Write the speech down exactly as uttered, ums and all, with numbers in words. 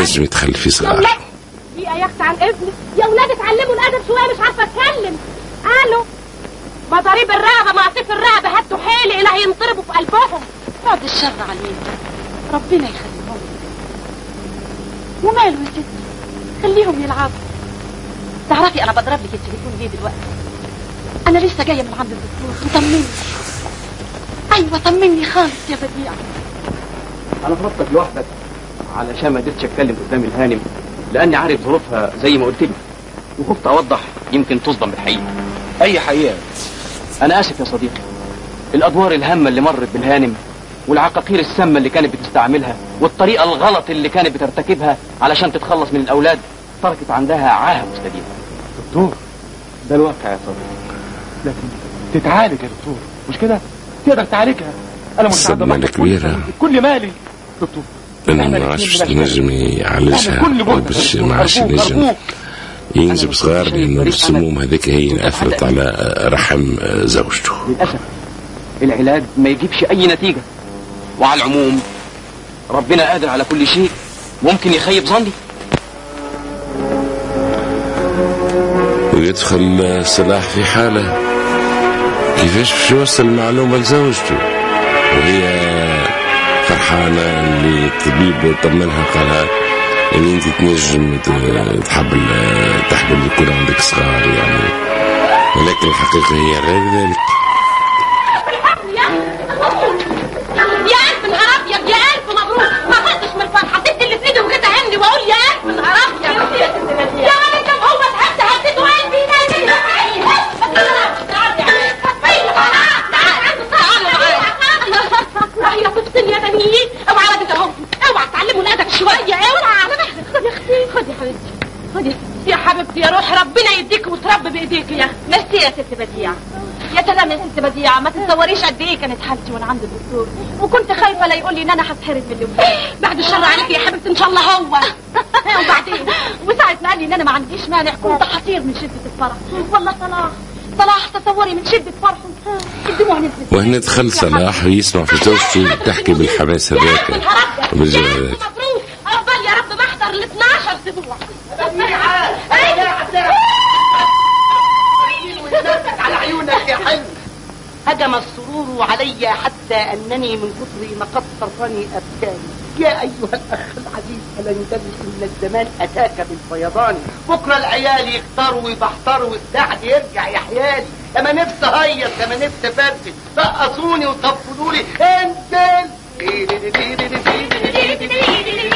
تنجم تخلفي صغار. دقيقة يا اختي عن اذنك يا ولاد، اتعلموا الادب شوية، مش عارفة اتكلم. الو، مضاريب الرقبة معصيف الرقبة هاتوا حيلي إله ينضربوا في قلبهم. بعد الشر عليهم، ربنا يخليهم. وماله يا ستي، خليهم يلعبوا. تعرفي انا بضرب لك التليفون ليه دلوقتي؟ انا لسه جايه من عند الدكتور وطمني. ايوه طمني خالص يا بديع. انا طلبتك لوحدك علشان ما قدرتش اتكلم قدام الهانم، لاني عارف ظروفها زي ما قلت لي، وخفت اوضح يمكن تصدم بالحقيقه. اي حقيقه؟ انا اسف يا صديقي، الادوار الهامه اللي مرت بالهانم والعقاقير السامه اللي كانت بتستعملها والطريقه الغلط اللي كانت بترتكبها علشان تتخلص من الاولاد تركت عندها عاهه مستديمه. دكتور، ده الواقع يا صديقي، لكن تتعالج يا دكتور، مش كده؟ تقدر تعالجها. انا صدمة كبيرة، كل مالي دكتور. انا ما عادش نجم يعالجها باش ما عادش نجم ينجب صغار، لانه السموم هذيك هي اللي اثرت على رحم زوجته. للاسف العلاج ما يجيبش اي نتيجه، وعلى العموم ربنا قادر على كل شيء، ممكن يخيب ظني. ويدخل صلاح في حاله كيفاش باش يوصل المعلومه لزوجته وهي فرحانه اللي الطبيب طمنها قالها ان انت تنجم تحبل تحبل يكون عندك صغار يعني، ولكن الحقيقه هي غير ذلك. يا الف نهار ابيض، يا الف مبروك. ما فزتش من الفرحه، حطيت اللي في ايدي وجيت اهني واقول يا الف نهار ابيض. يا ولد كم هو تحت هديته قلبي نايمين. تعالوا يا طفل يا بنيين، اوعى ولد اهو، اوعى تعلموا الادب شويه، اوعى على مهلك. خدي يا اختي، خدي يا حبيبتي، خدي يا حبيبتي يا روح، ربنا يديك وتربي بايديك يا ميرسي يا ست بديعه. يا سلام يا ست بديعه، ما تتصوريش قد ايه كانت حالتي وانا عند الدكتور، وكنت خايفه لا يقول لي ان انا هتحرم من اليوم. بعد الشر عليك يا حبيبتي، ان شاء الله هو. وبعدين وساعه ما قال لي ان انا ما عنديش مانع كنت حطير من شده الفرح. والله صلاح صلاح تصوري من شده فرحه الدموع نزلت. وهنا دخل صلاح ويسمع في زوجته تحكي بالحماس هذاك وبالجو هذاك. مبروك، عقبال يا رب محضر ال اثناشر اسبوع. على عيونك يا حلو. هجم السرور علي حتى انني من كثر ما قد صرفني ابكاني. يا ايها الاخ العزيز، الا يدري ان الزمان اتاك بالفيضان. بكره العيال يختاروا ويبحتروا والسعد يرجع يا حيالي. لما نفسي هيص، لما نفسي فرفش، رقصوني وطبلوا لي انزل.